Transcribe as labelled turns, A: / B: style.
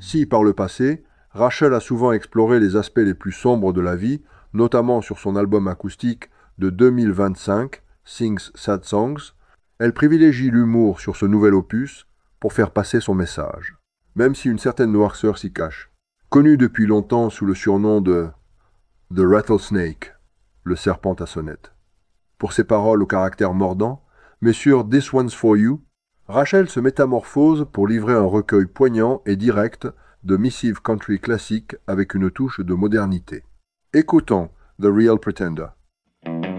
A: Si, par le passé, Rachel a souvent exploré les aspects les plus sombres de la vie, notamment sur son album acoustique de 2025, Sings Sad Songs, elle privilégie l'humour sur ce nouvel opus pour faire passer son message, même si une certaine noirceur s'y cache. Connue depuis longtemps sous le surnom de The Rattlesnake, le serpent à sonnette. Pour ses paroles au caractère mordant, mais sur This One's For You, Rachel se métamorphose pour livrer un recueil poignant et direct de missive country classique avec une touche de modernité. Écoutons The Real Pretender.